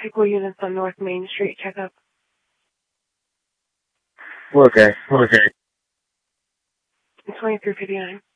equal units on North Main Street, check up. Okay. 2359.